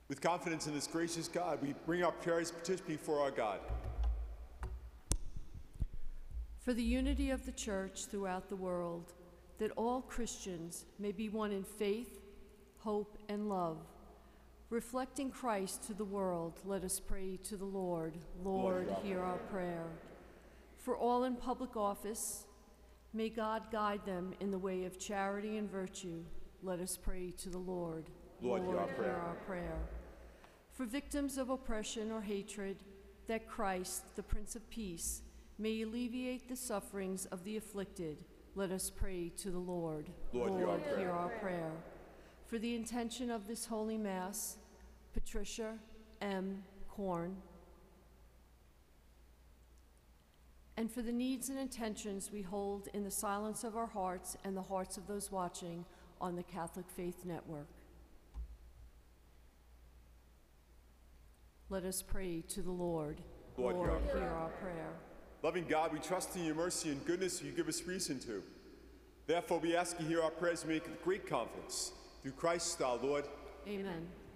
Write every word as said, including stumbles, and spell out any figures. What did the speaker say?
With confidence in this gracious God, we bring our prayers petition before our God. For the unity of the Church throughout the world, that all Christians may be one in faith, hope, and love. Reflecting Christ to the world, let us pray to the Lord. Lord, Lord hear our prayer. For all in public office, may God guide them in the way of charity and virtue. Let us pray to the Lord. Lord, Lord hear our hear prayer. our prayer. For victims of oppression or hatred, that Christ, the Prince of Peace, may alleviate the sufferings of the afflicted. Let us pray to the Lord. Lord, hear our prayer. hear our prayer. For the intention of this Holy Mass, Patricia M. Korn, and for the needs and intentions we hold in the silence of our hearts and the hearts of those watching on the Catholic Faith Network. Let us pray to the Lord. Lord, Lord hear our prayer. hear our prayer. Loving God, we trust in your mercy and goodness you give us reason to. Therefore, we ask you hear our prayers and make it with great confidence. Through Christ our Lord. Amen.